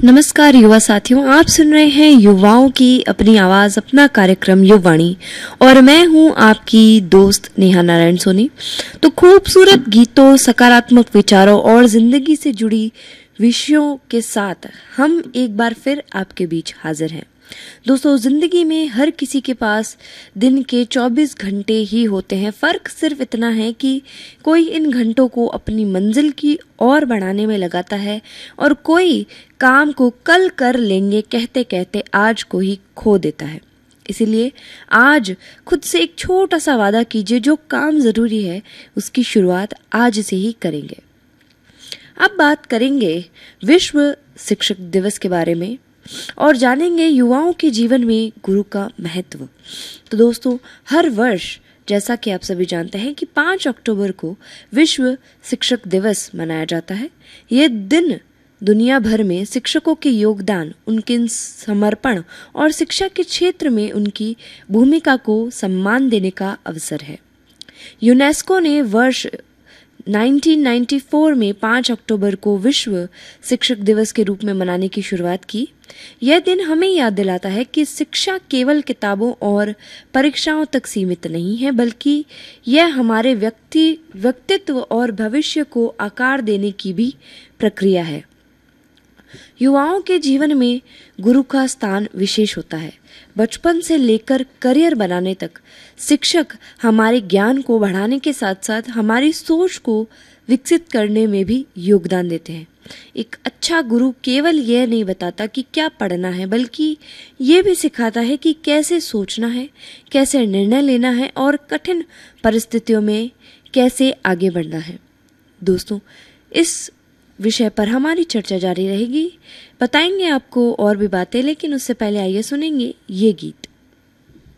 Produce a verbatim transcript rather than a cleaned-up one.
नमस्कार युवा साथियों, आप सुन रहे हैं युवाओं की अपनी आवाज अपना कार्यक्रम युवाणी और मैं हूं आपकी दोस्त नेहा नारायण सोनी। तो खूबसूरत गीतों, सकारात्मक विचारों और जिंदगी से जुड़ी विषयों के साथ हम एक बार फिर आपके बीच हाजिर हैं। दोस्तों, जिंदगी में हर किसी के पास दिन के चौबीस घंटे ही होते हैं। फर्क सिर्फ इतना है कि कोई इन घंटों को अपनी मंजिल की ओर बढ़ाने में लगाता है और कोई काम को कल कर लेंगे कहते कहते आज को ही खो देता है। इसीलिए आज खुद से एक छोटा सा वादा कीजिए, जो काम जरूरी है उसकी शुरुआत आज से ही करेंगे। अब बात करेंगे विश्व शिक्षक दिवस के बारे में और जानेंगे युवाओं के जीवन में गुरु का महत्व। तो दोस्तों, हर वर्ष जैसा कि आप सभी जानते हैं कि पाँच अक्टूबर को विश्व शिक्षक दिवस मनाया जाता है। यह दिन दुनिया भर में शिक्षकों के योगदान, उनके समर्पण और शिक्षा के क्षेत्र में उनकी भूमिका को सम्मान देने का अवसर है। यूनेस्को ने वर्ष उन्नीस सौ चौरानवे में पाँच अक्टूबर को विश्व शिक्षक दिवस के रूप में मनाने की शुरुआत की। यह दिन हमें याद दिलाता है कि शिक्षा केवल किताबों और परीक्षाओं तक सीमित नहीं है, बल्कि यह हमारे व्यक्ति व्यक्तित्व और भविष्य को आकार देने की भी प्रक्रिया है। युवाओं के जीवन में गुरु का स्थान विशेष होता है। बचपन से लेकर करियर बनाने तक शिक्षक हमारे ज्ञान को बढ़ाने के साथ साथ हमारी सोच को विकसित करने में भी योगदान देते हैं। एक अच्छा गुरु केवल यह नहीं बताता कि क्या पढ़ना है, बल्कि ये भी सिखाता है कि कैसे सोचना है, कैसे निर्णय लेना है और कठिन परिस्थितियों में कैसे आगे बढ़ना है। दोस्तों, इस विषय पर हमारी चर्चा जारी रहेगी। बताएंगे आपको और भी बातें, लेकिन उससे पहले आइए सुनेंगे ये गीत।